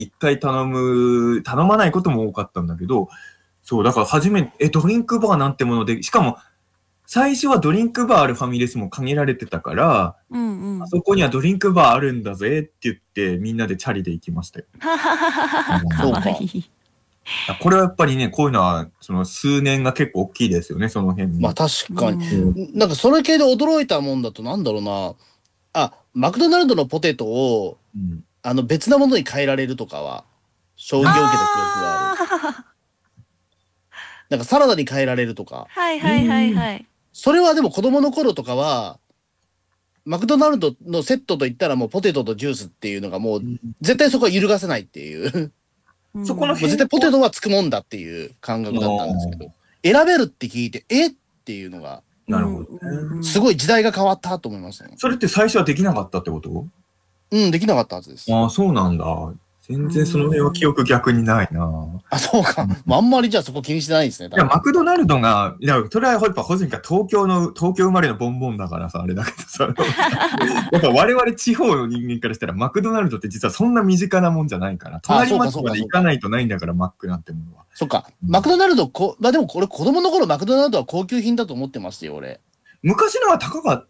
一回頼まないことも多かったんだけど、そう、だから初め、ドリンクバーなんてもので、しかも、最初はドリンクバーあるファミレスも限られてたから、あそこにはドリンクバーあるんだぜって言って、みんなでチャリで行きましたよ。 かわいい。 これはやっぱりね、こういうのは、その数年が結構大きいですよね、その辺まあ確かに。なんかそれ系で驚いたもんだとなんだろうな。マクドナルドのポテトを、別なものに変えられるとかは、衝撃を受けた記憶がある。なんかサラダに変えられるとか。 はいはいはいはい。 それはでも子供の頃とかは、マクドナルドのセットといったらもうポテトとジュースっていうのがもう、絶対そこは揺るがせないっていう。 そこの絶対ポテトはつくもんだっていう感覚だったんですけど、選べるって聞いて、っていうのが、 なるほどね。 すごい時代が変わったと思いましたね。 それって最初はできなかったってこと？ できなかったはずです。 ああ、そうなんだ。全然その辺は記憶逆にないな。 そうか。あんまりじゃあそこ気にしてないですね。 いや、マクドナルドが、それはやっぱ個人が東京生まれのボンボンだからさ、あれだけどさ、やっぱ我々地方の人間からしたらマクドナルドって実はそんな身近なもんじゃないから、隣町まで行かないとないんだから、マックなんてものは。 そっか。マクドナルド、でもこれ子供の頃マクドナルドは高級品だと思ってましたよ、俺。 昔のは高かった。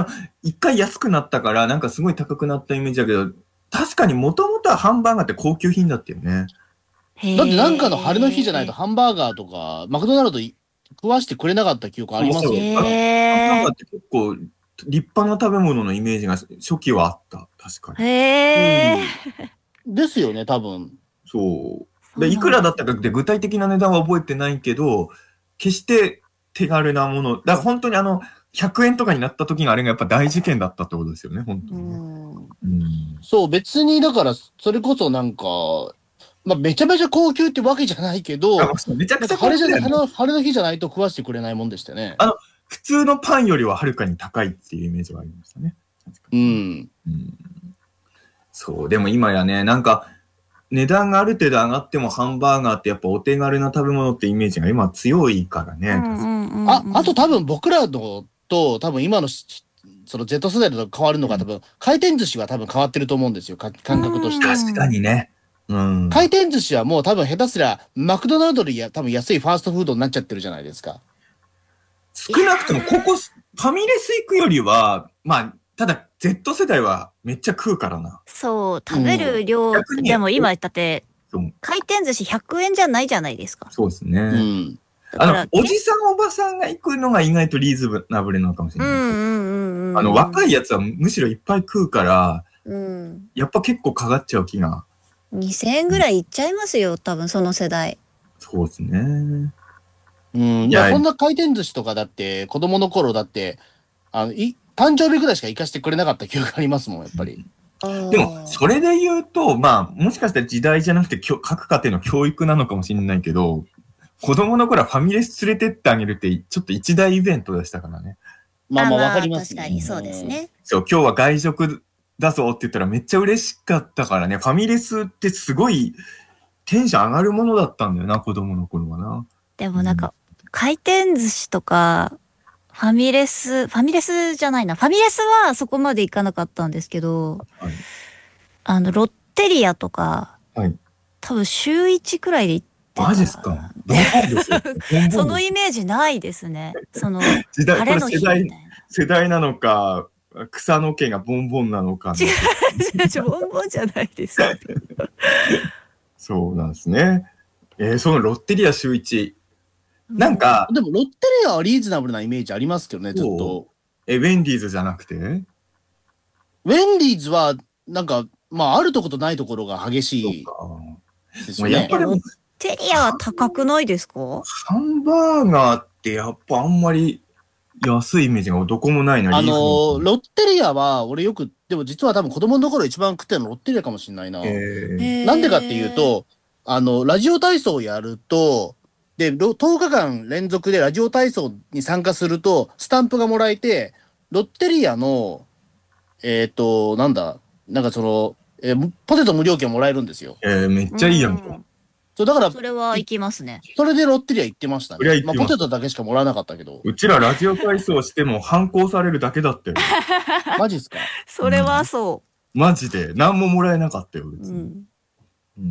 一回安くなったから、なんかすごい高くなったイメージだけど、確かにもともとはハンバーガーって高級品だったよね。 だってなんかの晴れの日じゃないとハンバーガーとか、マクドナルド食わしてくれなかった記憶ありますよね。 ハンバーガーって結構立派な食べ物のイメージが初期はあった。確かに。 ですよね、多分。 そう。で、いくらだったかって具体的な値段は覚えてないけど、決して手軽なもの。だから本当に100円とかになった時があれがやっぱ大事件だったってことですよね、本当に。 そう、別にだから、それこそなんか、めちゃめちゃ高級ってわけじゃないけど、 めちゃくちゃ高級、 晴れの日じゃないと食わしてくれないもんでしたね。 普通のパンよりははるかに高いっていうイメージはありましたね。そう、でも今やね、なんか、値段がある程度上がってもハンバーガーってやっぱお手軽な食べ物ってイメージが今強いからね。 あと多分僕らのと多分今のその Z 世代と変わるのが多分回転寿司は多分変わってると思うんですよ、感覚として。 確かにね。 回転寿司はもう多分下手すりゃマクドナルドより多分安いファーストフードになっちゃってるじゃないですか。 少なくともファミレス行くよりは、ただ Z 世代はめっちゃ食うからな。 そう、食べる量、でも今だって、回転寿司100円じゃないじゃないですか。 そうですね。おじさんおばさんが行くのが意外とリーズナブルなのかもしれない。若いやつはむしろいっぱい食うから、やっぱ結構かかっちゃう気が。 2000円ぐらいいっちゃいますよ、多分その世代。 そうですね。 いや、そんな回転寿司とかだって、子供の頃だって、誕生日ぐらいしか行かしてくれなかった記憶ありますもん、やっぱり。 でも、それで言うと、もしかしたら時代じゃなくて、各家庭の教育なのかもしれないけど、子供の頃はファミレス連れてってあげるって、ちょっと一大イベントでしたからね。 わかりますね。確かにそうですね。 そう、今日は外食だぞって言ったらめっちゃ嬉しかったからね、ファミレスってすごいテンション上がるものだったんだよな、子供の頃はな。 でもなんか、回転寿司とか、ファミレスじゃないな。ファミレスはそこまで行かなかったんですけど、ロッテリアとか、多分週1くらいで行ってた。 マジっすか？ そのイメージないですね。その、 世代なのか、草の毛がボンボンなのか。 違う、ボンボンじゃないです。 そうなんですね。そのロッテリア週1。なんか。 でもロッテリアはリーズナブルなイメージありますけどね、ずっと。 ウェンディーズじゃなくて？ウェンディーズは、なんか、あるところとないところが激しいですよね。 やっぱりロッテリアは高くないですか？ ハンバーガーってやっぱあんまり安いイメージがどこもないな。 ロッテリアは俺よく、でも実は多分子供の頃一番食ってるのロッテリアかもしれないな。なんでかっていうと、ラジオ体操をやると、で、10日間連続でラジオ体操に参加すると、スタンプがもらえて、ロッテリアの、なんかその、ポテト無料券もらえるんですよ。 めっちゃいいやんか。 そう、だから、 それは行きますね。 それでロッテリア行ってましたね。ポテトだけしかもらわなかったけど。 うちらラジオ体操しても反抗されるだけだったよ。 マジっすか？ それはそう。 マジで。何ももらえなかったよ。